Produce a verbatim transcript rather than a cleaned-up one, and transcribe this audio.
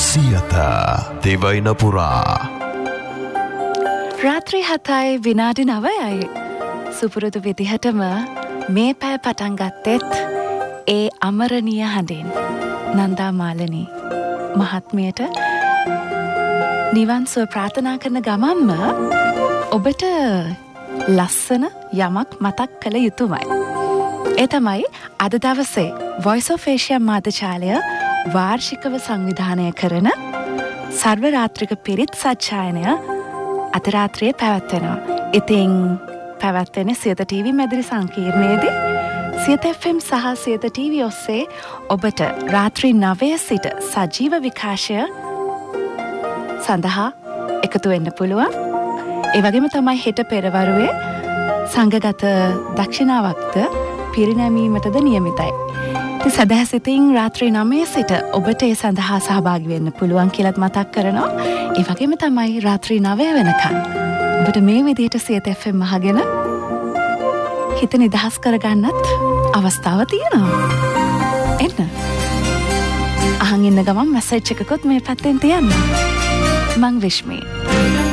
සියත දෙවයිනපුරා රාත්‍රී හතයි විනාඩි නවයයි. සුපුරුදු විදිහටම මේ පැය පටන් ගත්තෙත් ඒ අමරණීය හඬින් නන්දා මාලනී මහත්මියට නිවන් සුව ප්‍රාර්ථනා කරන ගමන්ම ඔබට ලස්සන යමක් මතක් කළ යුතුමයි. ඒ තමයි අද දවසේ Voice of Asia මාධ්‍යාලය වාර්ෂිකව සංවිධානය කරන සර්ව රාත්‍රික පිරිත් සජ්ජායනය අද රාත්‍රියේ පැවැත්වෙනවා. ඉතින් පැවැත්වෙන Siyatha TV මැදිරි සංකීර්ණයේදී Siyatha F M සහ සියත ටීවී ඔස්සේ ඔබට රාත්‍රී නවය සිට සජීව විකාශය සඳහා එකතු වෙන්න පුළුවන්. ඒ වගේම තමයි හෙට පෙරවරුවේ සංඝගත දක්ෂිනාවක්ද පිරිනැමීමටද නියමිතයි. ඉතින් සදහසිතින් රාත්‍රී නවය සිට ඔබට ඒ සඳහා සහභාගී වෙන්න පුළුවන් කියලාත් මතක් කරනවා. ඒ වගේම තමයි රාත්‍රී නවය වෙනකන් ඔබට මේ විදිහට සියත එෆ් එම් අහගෙන හිත නිදහස් කරගන්නත් අවස්ථාව තියෙනවා. එන්න. අහන් ඉන්න ගමන් මැසේජ් එකකුත් මේ පැත්තෙන් තියන්න. මං විශ්මී